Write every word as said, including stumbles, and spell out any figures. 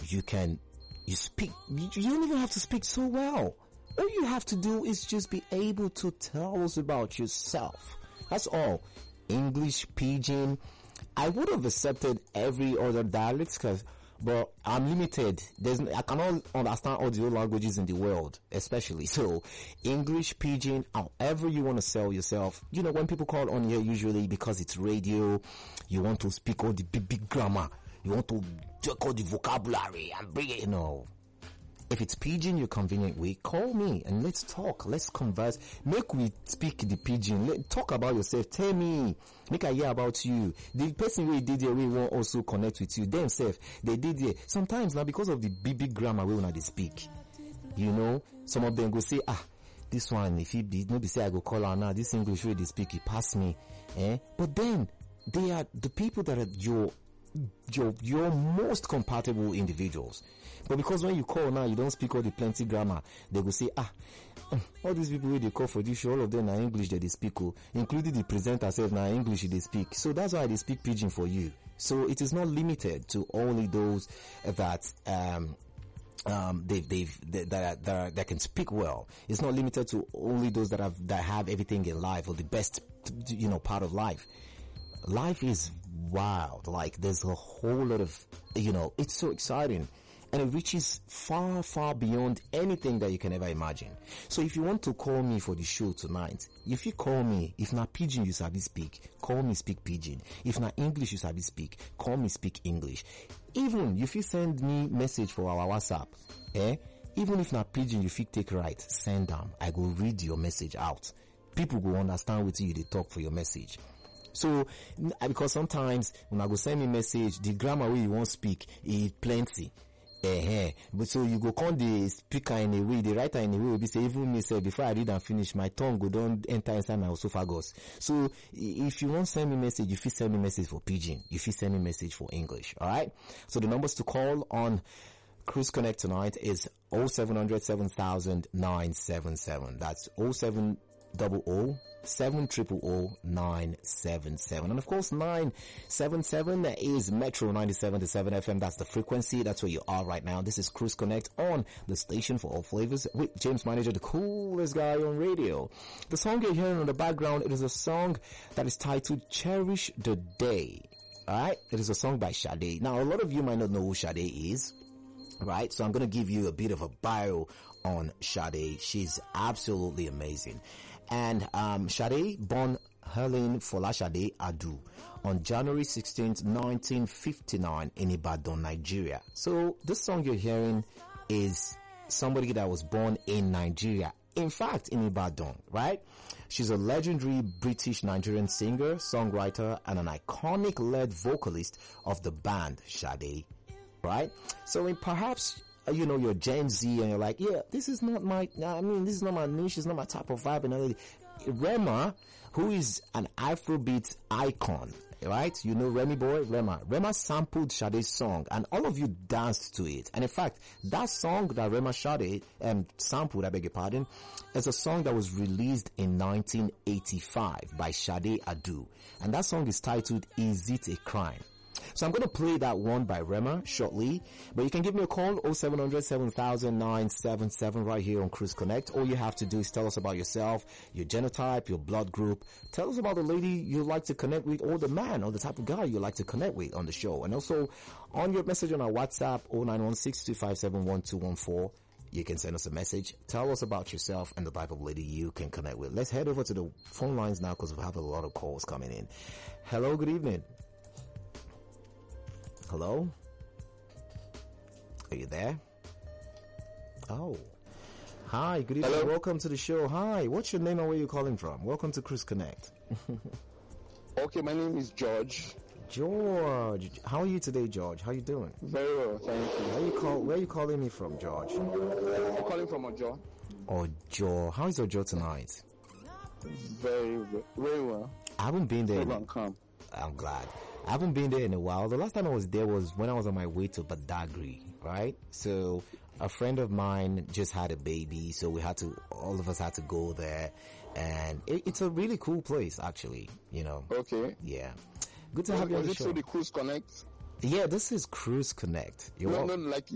you can, you speak, you, you don't even have to speak so well. All you have to do is just be able to tell us about yourself. That's all. English, Pidgin. I would have accepted every other dialect, cause, but I'm limited. There's, I cannot understand all the other languages in the world, especially. So, English, Pidgin, however you want to sell yourself. You know, when people call on here, usually because it's radio, you want to speak all the big, big grammar. You want to take all the vocabulary and bring it, you know. If it's Pidgin you're convenient with, call me and let's talk. Let's converse. Make we speak the Pidgin. Let talk about yourself. Tell me. Make I hear about you. The person who did there will also connect with you. Themselves, they did there. Sometimes now because of the big big grammar we when they speak, you know, some of them go say, ah, this one if he be no be say I go call her now. This English way they speak, he pass me. Eh? But then they are the people that are your your your most compatible individuals. But because when you call now, you don't speak all the plenty grammar, they will say, ah, all these people who they call for this show, all of them are English that they speak, oh, including the presenter said now English they speak. So that's why they speak Pidgin for you. So it is not limited to only those that, um, um, they've, they've, they, that, that, that can speak well. It's not limited to only those that have, that have everything in life or the best, you know, part of life. Life is wild. Like there's a whole lot of, you know, it's so exciting. And it reaches far, far beyond anything that you can ever imagine. So if you want to call me for the show tonight, if you call me, if not Pidgin you sabi speak, call me speak Pidgin. If not English you sabi speak, call me speak English. Even if you send me message for our WhatsApp, eh? Even if not Pidgin you fit take right, send them. I go read your message out. People go understand what you they talk for your message. So, because sometimes when I go send me message, the grammar way you won't speak is plenty. Eh, but so you go call the speaker in a way, the writer in a way will be say, even me say, before I read and finish, my tongue go don't enter inside my esophagus. So, if you want send me message, you fit send me message for Pidgin, you fit send me message for English, alright? So the numbers to call on Cruise Connect tonight is oh seven hundred seven thousand nine seven seven. That's oh seven double oh seven triple oh nine seven seven, and of course nine seven seven is Metro ninety-seven point seven F M. That's the frequency. That's where you are right now. This is Cruise Connect on the station for all flavors with James Manager, the coolest guy on radio. The song you're hearing on the background, it is a song that is titled Cherish the Day. Alright, it is a song by Sade. Now a lot of you might not know who Sade is, right? So I'm going to give you a bit of a bio on Sade. She's absolutely amazing. And um Sade, born Helen Folashade Adu on January sixteenth, nineteen fifty-nine in Ibadan, Nigeria. So this song you're hearing is somebody that was born in Nigeria. In fact, in Ibadan, right? She's a legendary British Nigerian singer, songwriter, and an iconic lead vocalist of the band Sade, right? So in perhaps, you know, you're Gen Z and you're like, yeah, this is not my, I mean, this is not my niche, it's not my type of vibe and all that. Rema, who is an Afrobeat icon, right? You know Remy Boy, Rema. Rema sampled Sade's song and all of you danced to it. And in fact, that song that Rema Sade um, sampled, I beg your pardon, is a song that was released in nineteen eighty-five by Sade Adu. And that song is titled, Is It a Crime? So I'm going to play that one by Rema shortly, but you can give me a call oh seven hundred seven thousand nine seven seven right here on Cruise Connect. All you have to do is tell us about yourself, your genotype, your blood group. Tell us about the lady you like to connect with or the man or the type of guy you like to connect with on the show. And also on your message on our WhatsApp oh nine one six two five seven one two one four, you can send us a message. Tell us about yourself and the type of lady you can connect with. Let's head over to the phone lines now because we have a lot of calls coming in. Hello, good evening. Hello? Are you there? Oh. Hi, good evening. Hello. Welcome to the show. Hi, what's your name and where you calling from? Welcome to Cruise Connect. Okay, my name is George. George. How are you today, George? How you doing? Very well, thank you. Where you call, where are you calling me from, George? I'm calling from Ojo. Ojo. How is Ojo tonight? Very, very well. I haven't been there. So come. I'm glad. I haven't been there in a while. The last time I was there was when I was on my way to Badagry, right? So a friend of mine just had a baby, so we had to, all of us had to go there, and it, it's a really cool place, actually, you know. Okay. Yeah. Good to was, have you on the was show. Was it through the Cruise Connect? Yeah, this is Cruise Connect. You're no, welcome. no, like